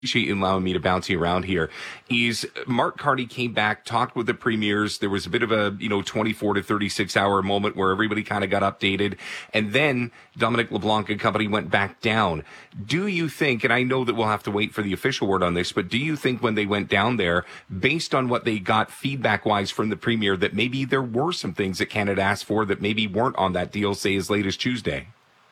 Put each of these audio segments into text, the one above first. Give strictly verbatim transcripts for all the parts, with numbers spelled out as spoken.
appreciate you allowing me to bounce you around here, is Mark Carney came back, talked with the premiers. There was a bit of a, you know, twenty-four to thirty-six hour moment where everybody kind of got updated. And then Dominic LeBlanc and company went back down. Do you think, and I know that we'll have to wait for the official word on this, but do you think when they went down there, based on what they got feedback-wise from the premier, that maybe there were some things that Canada asked for that maybe weren't on that deal, say, as late as Tuesday?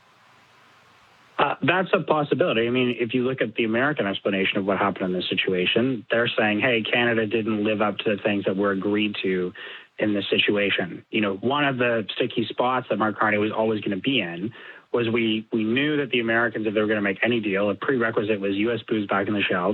Uh, that's a possibility. I mean, if you look at the American explanation of what happened in this situation, they're saying, hey, Canada didn't live up to the things that were agreed to in this situation. You know, one of the sticky spots that Mark Carney was always going to be in was we, we knew that the Americans, if they were going to make any deal, a prerequisite was U S booze back on the shelf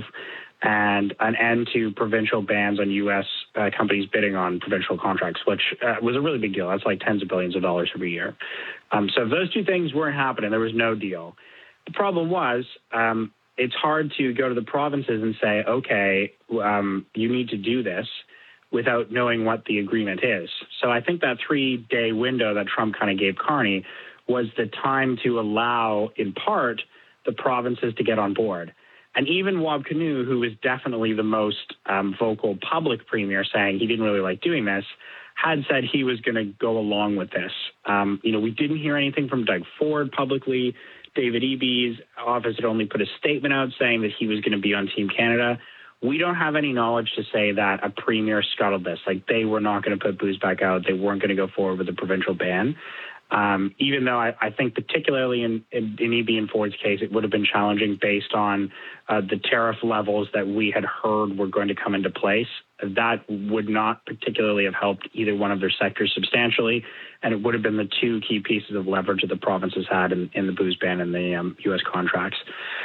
and an end to provincial bans on U S uh, companies bidding on provincial contracts, which uh, was a really big deal. That's like tens of billions of dollars every year. Um, so if those two things weren't happening, there was no deal. The problem was um, it's hard to go to the provinces and say, okay, um, you need to do this without knowing what the agreement is. So I think that three-day window that Trump kind of gave Carney was the time to allow, in part, the provinces to get on board. And even Wab Kinew, who was definitely the most um, vocal public premier, saying he didn't really like doing this, had said he was going to go along with this. Um, you know, we didn't hear anything from Doug Ford publicly. David Eby's office had only put a statement out saying that he was going to be on Team Canada. We don't have any knowledge to say that a premier scuttled this. Like, they were not going to put booze back out. They weren't going to go forward with a provincial ban. Um, even though I, I think particularly in, in, in Eby and Ford's case, it would have been challenging based on uh, the tariff levels that we had heard were going to come into place. That would not particularly have helped either one of their sectors substantially, and it would have been the two key pieces of leverage that the provinces had in, in the booze ban and the um, U S contracts.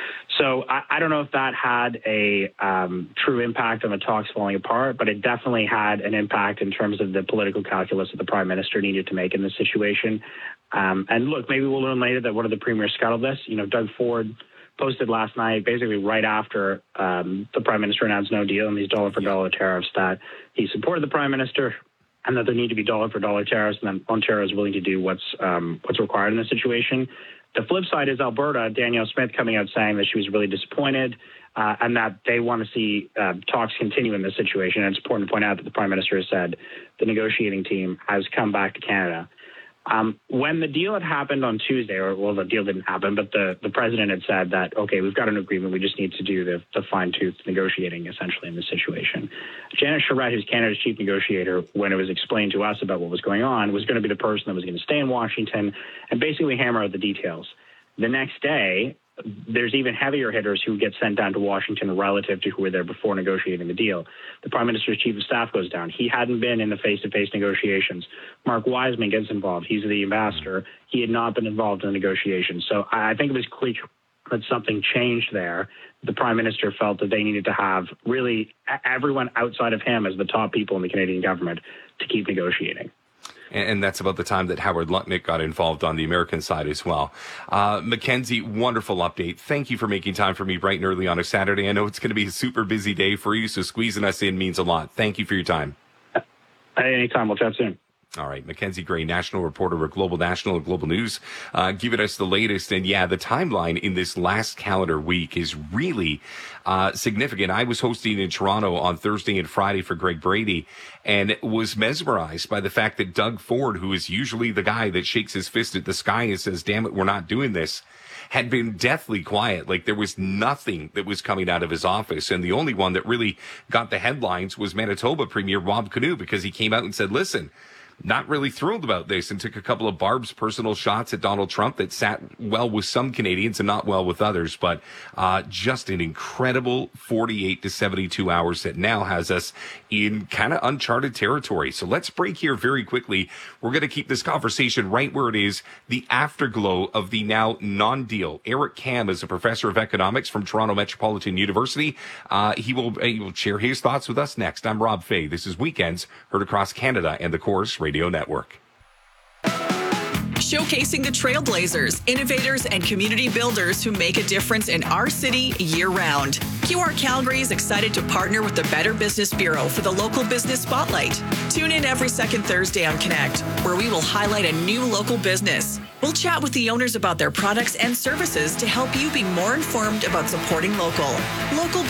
So I, I don't know if that had a um, true impact on the talks falling apart, but it definitely had an impact in terms of the political calculus that the prime minister needed to make in this situation. Um, and look, maybe we'll learn later that one of the premiers scuttled this. You know, Doug Ford posted last night, basically right after um, the prime minister announced no deal and these dollar for dollar tariffs, that he supported the prime minister and that there need to be dollar for dollar tariffs, and then Ontario is willing to do what's um, what's required in this situation. The flip side is Alberta, Danielle Smith coming out saying that she was really disappointed uh, and that they want to see uh, talks continue in this situation. And it's important to point out that the prime minister has said the negotiating team has come back to Canada. Um, when the deal had happened on Tuesday, or well, the deal didn't happen, but the, the president had said that, okay, we've got an agreement. We just need to do the, the fine-tooth negotiating, essentially, in this situation. Janet Charette, who's Canada's chief negotiator, when it was explained to us about what was going on, was going to be the person that was going to stay in Washington and basically hammer out the details. The next day, there's even heavier hitters who get sent down to Washington relative to who were there before negotiating the deal. The prime minister's chief of staff goes down. He hadn't been in the face-to-face negotiations. Mark Wiseman gets involved. He's the ambassador. He had not been involved in the negotiations. So I think it was clear that something changed there. The prime minister felt that they needed to have really everyone outside of him as the top people in the Canadian government to keep negotiating. And that's about the time that Howard Lutnick got involved on the American side as well. Uh, Mackenzie, wonderful update. Thank you for making time for me bright and early on a Saturday. I know it's going to be a super busy day for you, so squeezing us in means a lot. Thank you for your time. Anytime. We'll chat soon. All right. Mackenzie Gray, national reporter at Global National and Global News, uh, giving us the latest. And yeah, the timeline in this last calendar week is really uh, significant. I was hosting in Toronto on Thursday and Friday for Greg Brady and was mesmerized by the fact that Doug Ford, who is usually the guy that shakes his fist at the sky and says, damn it, we're not doing this, had been deathly quiet. Like there was nothing that was coming out of his office. And the only one that really got the headlines was Manitoba Premier Wab Kinew, because he came out and said, listen, not really thrilled about this, and took a couple of Barb's personal shots at Donald Trump that sat well with some Canadians and not well with others. But uh, just an incredible forty-eight to seventy-two hours that now has us in kind of uncharted territory. So let's break here very quickly. We're going to keep this conversation right where it is, the afterglow of the now non-deal. Eric Kam is a professor of economics from Toronto Metropolitan University. Uh, he will, he will share his thoughts with us next. I'm Rob Fay. This is Weekends, heard across Canada and the Corus Radio Network. showcasing the trailblazers, innovators, and community builders who make a difference in our city year-round. Q R Calgary is excited to partner with the Better Business Bureau for the Local Business Spotlight. Tune in every second Thursday on Connect, where we will highlight a new local business. We'll chat with the owners about their products and services to help you be more informed about supporting local. Local